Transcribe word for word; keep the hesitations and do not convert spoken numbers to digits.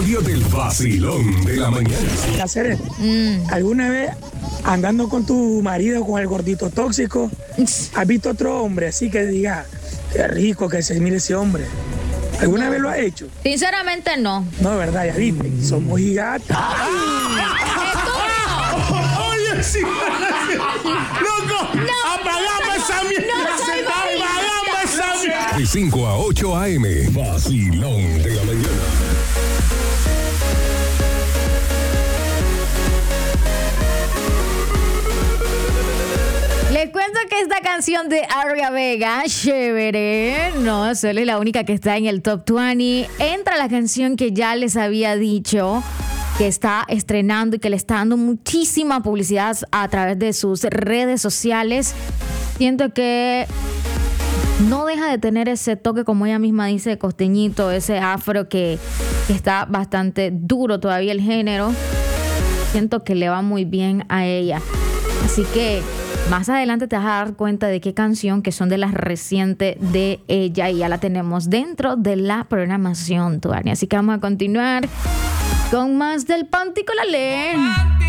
radio del vacilón de la mañana. Hacer mm. ¿Alguna vez andando con tu marido, con el gordito tóxico, has visto otro hombre así que diga, qué rico que se mire ese hombre? ¿Alguna no. vez lo has hecho? Sinceramente no. No, verdad, ya viste, somos gigantes. Oye, sí, loco, no, apagame esa mierda. Apagame esa mierda. De cinco a ocho a eme, vacilón de la mañana. Les cuento que esta canción de Aria Vega, chévere, no solo es la única que está en el top veinte, entra la canción que ya les había dicho que está estrenando y que le está dando muchísima publicidad a través de sus redes sociales. Siento que no deja de tener ese toque, como ella misma dice, costeñito, ese afro que, que está bastante duro todavía el género. Siento que le va muy bien a ella. Así que más adelante te vas a dar cuenta de qué canción que son de las recientes de ella y ya la tenemos dentro de la programación, Tuani. Así que vamos a continuar con más del Panty con la Ley.